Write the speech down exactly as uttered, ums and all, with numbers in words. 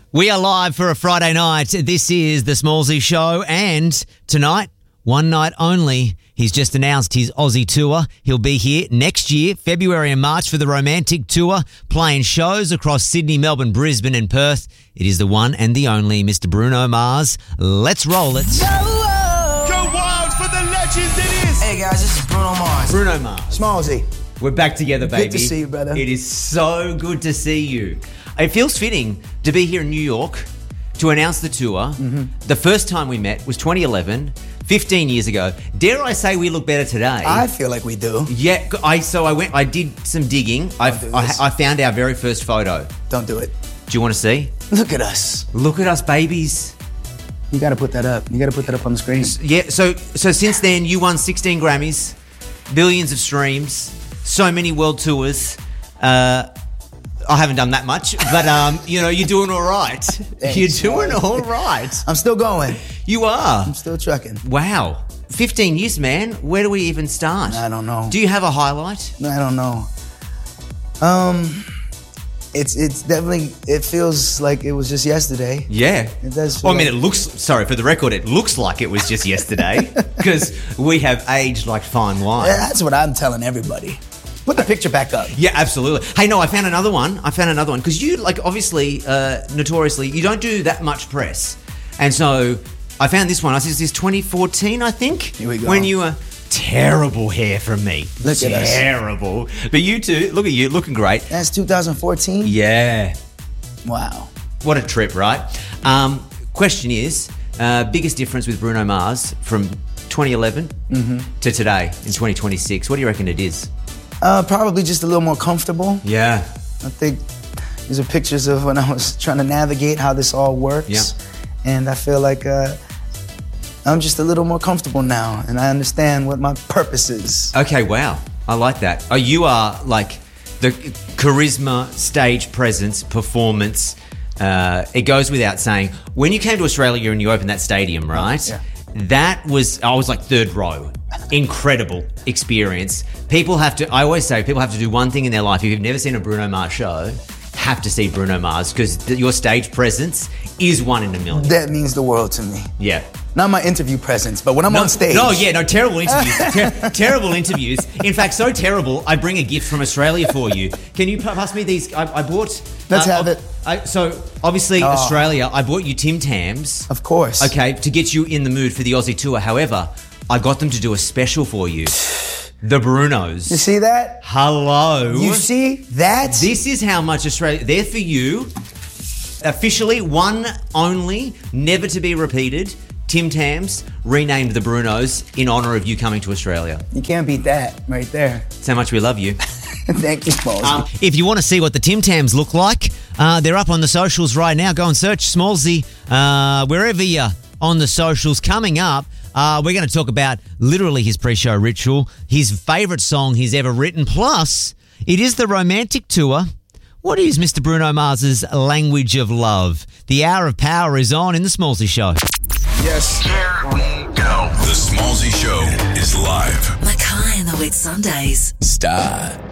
We are live for a Friday night. This is the Smallsy Show, and tonight, one night only, he's just announced his Aussie tour. He'll be here next year, February and March, for the Romantic Tour, playing shows across Sydney, Melbourne, Brisbane and Perth. It is the one and the only Mister Bruno Mars. Let's roll it. Go wild for the legends it is. Hey guys, this is Bruno Mars. Bruno Mars. Smallsy. We're back together, baby. Good to see you, brother. It is so good to see you. It feels fitting to be here in New York to announce the tour. Mm-hmm. The first time we met was twenty eleven, fifteen years ago. Dare I say we look better today? I feel like we do. Yeah, I so I went. I did some digging. I, do I, this. I found our very first photo. Don't do it. Do you want to see? Look at us. Look at us, babies. You got to put that up. You got to put that up on the screen. Yeah. So so since then, you won sixteen Grammys, billions of streams, so many world tours. Uh, I haven't done that much, but um, you know, you're doing all right. Thanks, You're doing man. all right. I'm still going. You are. I'm still trucking. Wow. fifteen years, man. Where do we even start? I don't know. Do you have a highlight? I don't know. Um, it's it's definitely, it feels like it was just yesterday. Yeah. It does. Well, feel I mean, like- it looks, sorry, for the record, it looks like it was just yesterday because we have aged like fine wine. Yeah, that's what I'm telling everybody. Put the picture back up. Yeah, absolutely. Hey, no, I found another one. I found another one because you, like, obviously, uh, notoriously, you don't do that much press. And so I found this one. I said, this is twenty fourteen, I think. Here we go. When you were terrible hair from me. Look at us. Terrible. But you two, look at you, looking great. That's two thousand fourteen? Yeah. Wow. What a trip, right? Um, question is, uh, biggest difference with Bruno Mars from twenty eleven Mm-hmm. to today in twenty twenty-six? What do you reckon it is? Uh, probably just a little more comfortable. Yeah. I think these are pictures of when I was trying to navigate how this all works. Yeah. And I feel like uh, I'm just a little more comfortable now, and I understand what my purpose is. Okay, wow. I like that. Oh, you are like the charisma, stage presence, performance. Uh, it goes without saying. When you came to Australia and you opened that stadium, right? Yeah. That was, I was like third row. Incredible experience. People have to, I always say, people have to do one thing in their life. If you've never seen a Bruno Mars show, have to see Bruno Mars because th- your stage presence is one in a million. That means the world to me. Yeah. Not my interview presence, but when I'm No, on stage. no, yeah, no, terrible interviews. Ter- terrible interviews. In fact, so terrible, I bring a gift from Australia for you. Can you pa- pass me these? I, I bought... Let's uh, have it. I, so, obviously, Oh. Australia, I bought you Tim Tams. Of course. Okay, to get you in the mood for the Aussie tour. However, I got them to do a special for you. The Brunos. You see that? Hello. You see that? This is how much Australia... They're for you. Officially, one only, never to be repeated. Tim Tams renamed the Brunos in honour of you coming to Australia. You can't beat that right there. That's how much we love you. Thank you, Smallsy. Um, if you want to see what the Tim Tams look like, uh, they're up on the socials right now. Go and search Smallsy uh, wherever you're on the socials. Coming up, uh, we're going to talk about literally his pre-show ritual, his favourite song he's ever written, plus it is the Romantic Tour. What is Mister Bruno Mars's language of love? The Hour of Power is on in the Smallsy Show. Yes. Here we go. The Smallsy Show is live. Mackay and the Week Sundays. Start.